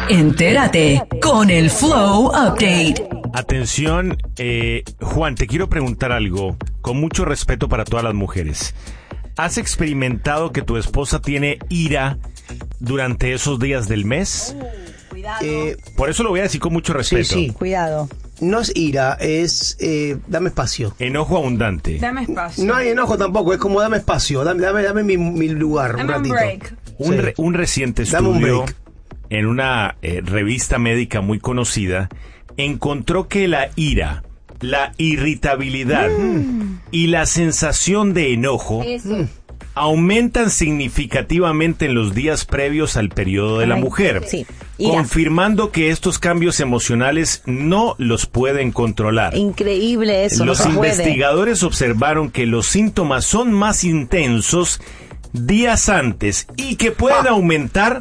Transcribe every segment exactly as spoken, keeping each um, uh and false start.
Entérate con el Flow Update. Atención, eh, Juan, te quiero preguntar algo con mucho respeto para todas las mujeres. ¿Has experimentado que tu esposa tiene ira durante esos días del mes? Uh, cuidado. Eh, Por eso lo voy a decir con mucho respeto. Sí, sí. Cuidado. No es ira, es eh, dame espacio. Enojo abundante. Dame espacio. No hay enojo tampoco, es como dame espacio, dame, dame, dame mi, mi lugar un Dame un ratito. break. Un, Sí. re- un reciente Dame un estudio break. en una eh, revista médica muy conocida encontró que la ira, la irritabilidad Mm. y la sensación de enojo Eso. aumentan significativamente en los días previos al periodo de la Ay, mujer, sí. Ira. confirmando que estos cambios emocionales no los pueden controlar. Increíble eso, Los no se puede. investigadores observaron que los síntomas son más intensos días antes y que pueden Ah. aumentar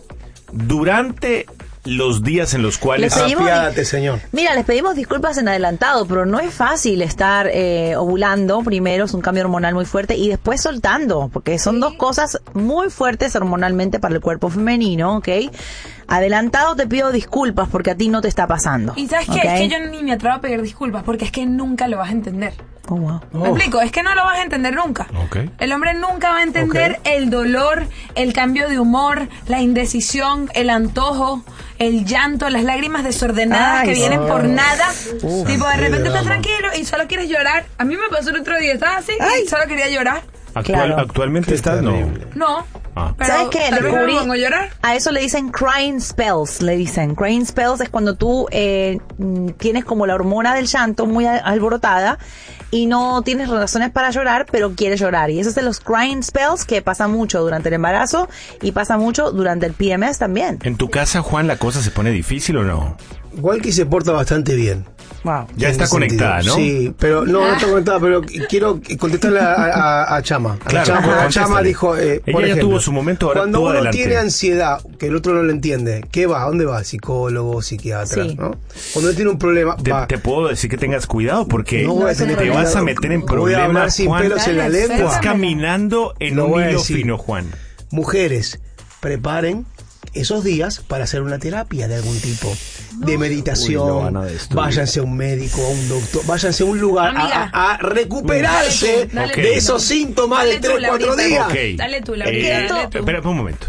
durante los días en los cuales... Les pedimos- Apiádate, señor. Mira, les pedimos disculpas en adelantado, pero no es fácil estar eh, ovulando. Primero es un cambio hormonal muy fuerte y después soltando, porque son dos cosas muy fuertes hormonalmente para el cuerpo femenino, ¿ok? Adelantado te pido disculpas porque a ti no te está pasando. Y sabes qué, ¿ok? es que yo ni me atrevo a pedir disculpas porque es que nunca lo vas a entender. Oh, wow. ¿Me explico? Es que no lo vas a entender nunca. Ok. El hombre nunca va a entender Ok. el dolor, el cambio de humor, la indecisión, el antojo, el llanto, las lágrimas desordenadas Ay, que vienen sí. por nada. Uf, tipo, de qué repente estás drama. tranquilo y solo quieres llorar. A mí me pasó el otro día, estaba así Ay. y solo quería llorar. Actual- Claro. Actualmente Qué estás, no. terrible. No. Ah. Pero ¿Sabes qué? tal vez Descubrí- me pongo a llorar. A eso le dicen crying spells, le dicen. Crying spells es cuando tú eh, mm, tienes como la hormona del llanto muy a- alborotada y no tienes razones para llorar, pero quieres llorar. Y eso es de los crying spells que pasa mucho durante el embarazo y pasa mucho durante el P M S también. ¿En tu casa, Juan, la cosa se pone difícil o no? Walkie se porta bastante bien. Wow. Ya En está ese conectada, sentido. ¿no? Sí, pero no, no está conectada, pero quiero contestarle a, a, a Chama. A Claro, Chama, porque la contéstale. Chama dijo, eh, Ella por ya ejemplo, tuvo su momento, ahora cuando tú uno adelante. tiene ansiedad, que el otro no lo entiende, ¿qué va? ¿A dónde va? Psicólogo, psiquiatra, Sí. ¿no? Cuando él tiene un problema, Te, va. te puedo decir que tengas cuidado porque No voy a te tener vas cuidado. a meter en Voy a problemas, hablar sin Juan. pelos en la Dale, lengua. Estás caminando en Lo un voy a hilo decir. fino, Juan. Mujeres, preparen esos días para hacer una terapia de algún tipo. De meditación, Uy, lo van a destruir. váyanse a un médico, a un doctor, váyanse a un lugar a, Amiga. a- a recuperarse Dale tú, dale de tú. esos síntomas Dale de tú, tres, cuatro Laurita. días. Ok. Dale tú, Eh, Laurita, dale tú. Espera un momento.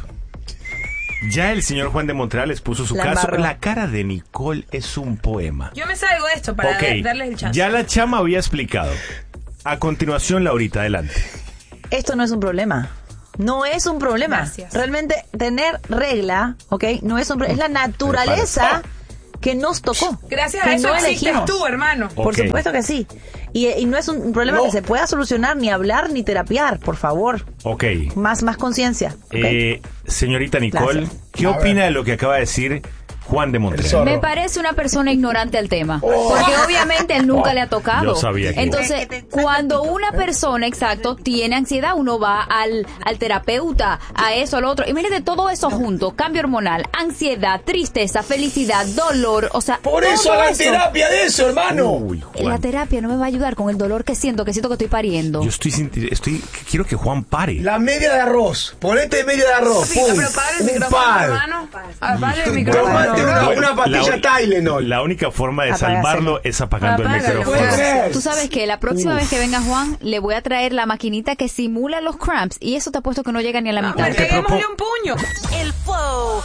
Ya el señor Juan de Montreal expuso su La caso. embarró. La cara de Nicole es un poema. Yo me salgo de esto para Ok, darles el chance. ya la Chama había explicado. A continuación, Laurita, adelante. Esto no es un problema. No es un problema. Gracias. Realmente tener regla, ¿ok? No es un problema. Es la naturaleza que nos tocó. Gracias que a eso no existes elegimos. tú, hermano. Por Ok. supuesto que sí. Y, y no es un problema No. que se pueda solucionar, ni hablar, ni terapiar, por favor. Ok. Más, más conciencia. ¿ok? Eh, señorita Nicole, Gracias. ¿qué A opina ver. de lo que acaba de decir Juan de El Montreal? zorro. Me parece una persona ignorante al tema, porque obviamente él nunca le ha tocado. Yo sabía que- Entonces, cuando una persona, exacto, tiene ansiedad, uno va al, al terapeuta, a eso, al otro. Imagínate todo eso junto, cambio hormonal, ansiedad, tristeza, felicidad, dolor, o sea, Por eso todo hagan eso. terapia de eso, hermano. Uy, La Juan. terapia no me va a ayudar con el dolor que siento, que siento que estoy pariendo. Yo estoy, sinti- estoy quiero que Juan pare. La media de arroz. Ponete media de arroz. Papi, Pum. pero apaga el Un micrófono, par. hermano. Apaga el micrófono. Tomate una, Bueno, una pastilla la, Tylenol. la única forma de Apágaselo. salvarlo es apagando el Apágalo. micrófono. ¿Puedes creer? Tú sabes que la próxima Uf. vez que venga Juan, le voy a traer la maquinita que simula los cramps y eso te apuesto que no llega ni a la mitad. Pues peguémosle un puño. El Flow.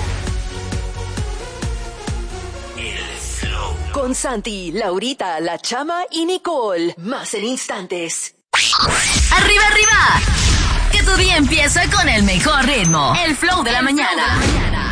Con Santi, Laurita, La Chama y Nicole. Más en instantes. ¡Arriba, arriba! Que tu día empieza con el mejor ritmo. El Flow de la mañana.